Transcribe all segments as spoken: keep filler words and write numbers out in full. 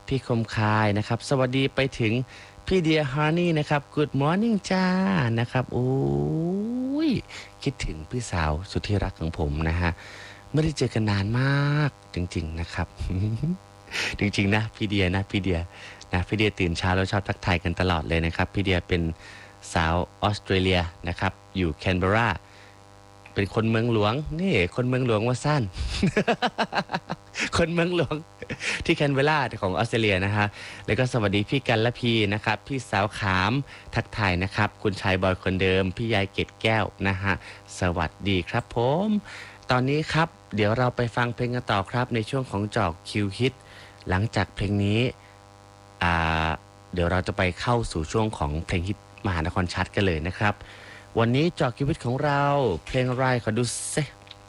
พี่คมคายนะครับสวัสดีไปถึงพี่เดียฮาร์นี่นะครับ Good morning จ้านะครับโอ้ยคิดถึงพี่สาวสุดที่รักของผมนะฮะไม่ได้เจอกันนานมากจริงๆนะครับ จริงๆนะพี่เดียนะพี่เดียนะพี่เดียตื่นเช้าแล้วชอบทักทายกันตลอดเลยนะครับพี่เดียเป็นสาวออสเตรเลียนะครับอยู่แคนเบราเป็นคนเมืองหลวงนี่คนเมืองหลวงว่าสั้น คนเมืองหลวงที่แคนเบราของออสเตรเลียนะฮะแล้วก็สวัสดีพี่กันและพี่นะครับพี่สาวขามทักทายนะครับคุณชายบอยคนเดิมพี่ยายเกตแก้วนะฮะสวัสดีครับผมตอนนี้ครับเดี๋ยวเราไปฟังเพลงกันต่อครับในช่วงของจอกคิวฮิตหลังจากเพลงนี้อ่าเดี๋ยวเราจะไปเข้าสู่ช่วงของเพลงฮิตมหานครชัดกันเลยนะครับวันนี้จอกคิวฮิตของเราเพลงอะไรขอดูซิ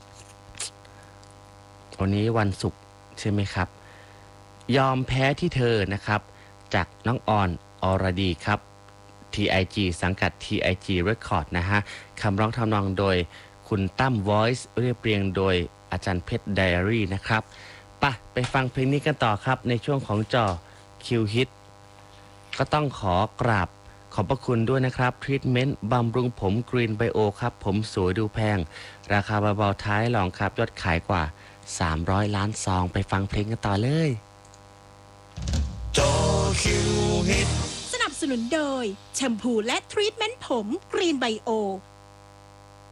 วันนี้วันศุกร์ใช่ไหมครับยอมแพ้ที่เธอนะครับจากน้องออนอรดีครับ ที ไอ จี สังกัด ที ไอ จี Record นะฮะคำร้องทำนองโดยคุณตั้ม Voice เรียบเรียงโดยอาจารย์เพชร Diary นะครับปะไปฟังเพลงนี้กันต่อครับในช่วงของจอคิวฮิตก็ต้องขอกราบขอบพระคุณด้วยนะครับทรีทเมนต์บำรุงผมกรีนไบโอครับผมสวยดูแพงราคาเบาๆท้ายลองครับยอดขายกว่าสามร้อยล้านซองไปฟังเพลงกันต่อเลยจอคิวฮิตสนับสนุนโดยแชมพูและทรีทเมนต์ผมกรีนไบโอ